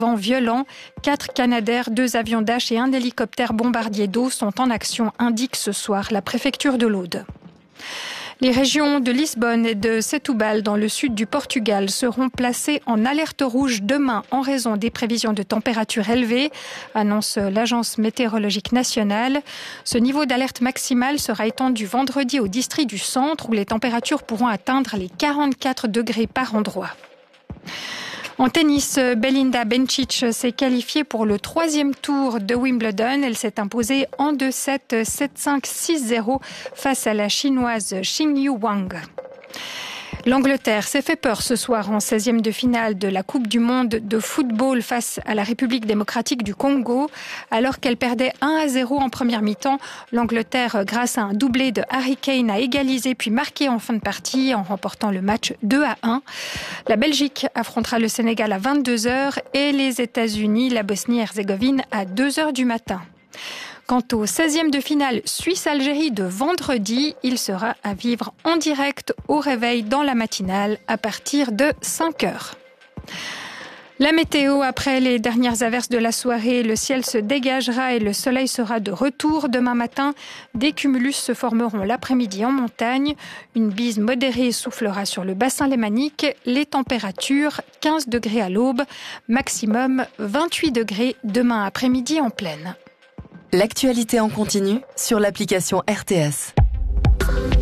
Vent violent, 4 Canadair, 2 avions Dash et un hélicoptère bombardier d'eau sont en action, indique ce soir la préfecture de l'Aude. Les régions de Lisbonne et de Setúbal dans le sud du Portugal seront placées en alerte rouge demain en raison des prévisions de température élevées, annonce l'Agence météorologique nationale. Ce niveau d'alerte maximale sera étendu vendredi au district du centre où les températures pourront atteindre les 44 degrés par endroit. En tennis, Belinda Bencic s'est qualifiée pour le 3e tour de Wimbledon. Elle s'est imposée en 2-7, 7-5, 6-0 face à la chinoise Xingyu Wang. L'Angleterre s'est fait peur ce soir en 16e de finale de la Coupe du Monde de football face à la République démocratique du Congo. Alors qu'elle perdait 1-0 en première mi-temps, l'Angleterre, grâce à un doublé de Harry Kane, a égalisé puis marqué en fin de partie en remportant le match 2-1. La Belgique affrontera le Sénégal à 22h et les États-Unis, la Bosnie-Herzégovine à 2h du matin. Quant au 16e de finale Suisse-Algérie de vendredi, il sera à vivre en direct au réveil dans la matinale à partir de 5h. La météo, après les dernières averses de la soirée, le ciel se dégagera et le soleil sera de retour demain matin. Des cumulus se formeront l'après-midi en montagne. Une bise modérée soufflera sur le bassin lémanique. Les températures 15 degrés à l'aube, maximum 28 degrés demain après-midi en plaine. L'actualité en continu sur l'application RTS.